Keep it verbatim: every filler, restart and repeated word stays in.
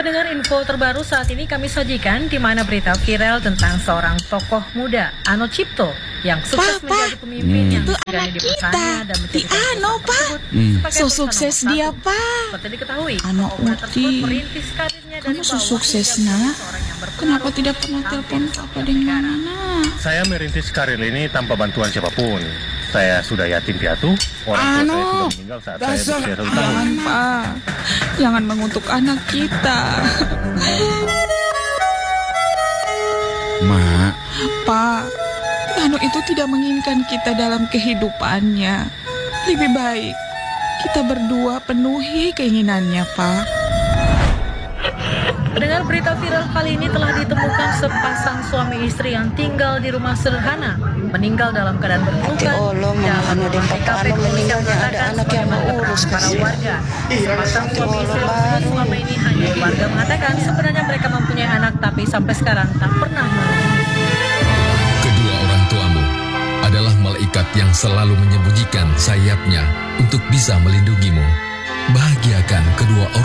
Pendengar, info terbaru saat ini kami sajikan di mana berita viral tentang seorang tokoh muda, Ano Cipto, yang sukses Papa, menjadi pemimpin hmm. yang itu berani anak di kita, perusahaannya dan di menjadikan Ano, Pak. Hmm. So sukses dia, Pak. Seperti diketahui, Ano Uti, merintis karirnya dari kamu so bawah sukses, hingga nak. menjadi seorang yang berpengaruh Kenapa tidak pernah hampir telepon setiap Papa dengan negara. Nana? Saya merintis karir ini tanpa bantuan siapapun. Saya sudah yatim piatu, orang tua Ano, saya sudah meninggal saat saya dasar berusia satu tahun. jangan, Pak. Jangan mengutuk anak kita. Mak, Pak, Ano itu tidak menginginkan kita dalam kehidupannya. Lebih baik kita berdua penuhi keinginannya, Pak. Pendengar, berita viral kali ini telah ditemukan sepasang suami istri yang tinggal di rumah sederhana, meninggal dalam keadaan berluka. Allah, Dalam Anu dan T K Papa P Anu meninggalnya ada anak yang mau urus para kasihan. warga. Sepasang suami istri tersebut selama ini hanya warga mengatakan sebenarnya mereka mempunyai anak, tapi sampai sekarang tak pernah menemui. Kedua orang tuamu adalah malaikat yang selalu menyembunyikan sayapnya untuk bisa melindungimu. Bahagiakan kedua orang